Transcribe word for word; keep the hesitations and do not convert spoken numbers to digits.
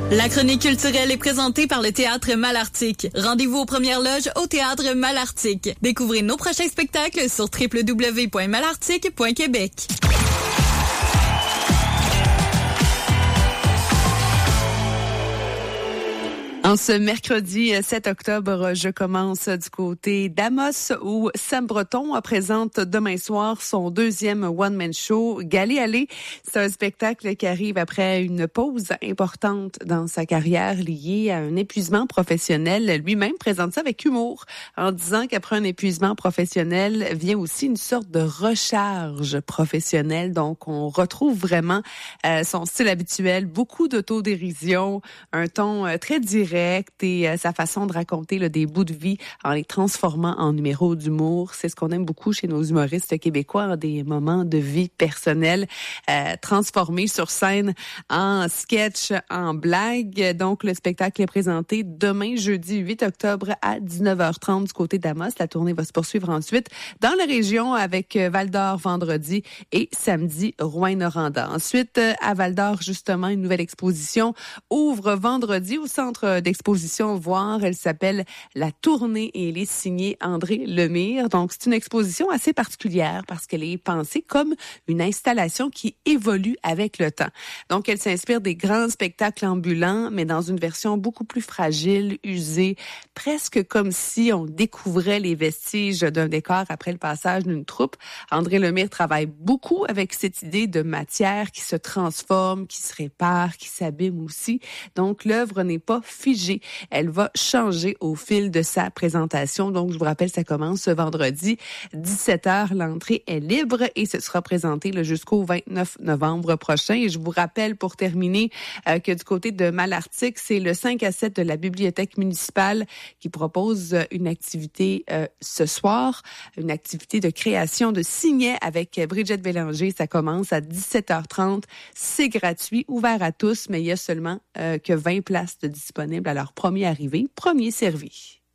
La chronique culturelle est présentée par le Théâtre Malartic. Rendez-vous aux premières loges au Théâtre Malartic. Découvrez nos prochains spectacles sur w w w point malartic point québec. En ce mercredi sept octobre, je commence du côté d'Amos où Sam Breton présente demain soir son deuxième one-man show, Galé Allé. C'est un spectacle qui arrive après une pause importante dans sa carrière liée à un épuisement professionnel. Lui-même présente ça avec humour en disant qu'après un épuisement professionnel vient aussi une sorte de recharge professionnelle. Donc, on retrouve vraiment euh, son style habituel, beaucoup d'autodérision, un ton euh, très direct et euh, sa façon de raconter là, des bouts de vie en les transformant en numéros d'humour. C'est ce qu'on aime beaucoup chez nos humoristes québécois, des moments de vie personnelle euh, transformés sur scène en sketch, en blague. Donc, le spectacle est présenté demain, jeudi huit octobre à dix-neuf heures trente du côté d'Amos. La tournée va se poursuivre ensuite dans la région avec Val-d'Or vendredi et samedi Rouyn-Noranda. Ensuite, à Val-d'Or, justement, une nouvelle exposition ouvre vendredi au centre d'exposition Voir. Elle s'appelle La Tournée et elle est signée André Lemire. Donc, c'est une exposition assez particulière parce qu'elle est pensée comme une installation qui évolue avec le temps. Donc, elle s'inspire des grands spectacles ambulants, mais dans une version beaucoup plus fragile, usée, presque comme si on découvrait les vestiges d'un décor après le passage d'une troupe. André Lemire travaille beaucoup avec cette idée de matière qui se transforme, qui se répare, qui s'abîme aussi. Donc, l'œuvre n'est pas figée. Elle va changer au fil de sa présentation. Donc, je vous rappelle, ça commence ce vendredi, dix-sept heures. L'entrée est libre et ce sera présenté là, jusqu'au vingt-neuf novembre prochain. Et je vous rappelle, pour terminer, euh, que du côté de Malartic, c'est le cinq à sept de la Bibliothèque municipale qui propose une activité euh, ce soir, une activité de création de signets avec Brigitte Bélanger. Ça commence à dix-sept heures trente. C'est gratuit, ouvert à tous, mais il y a seulement euh, que vingt places de disponibles à leur premier arrivé, premier servi.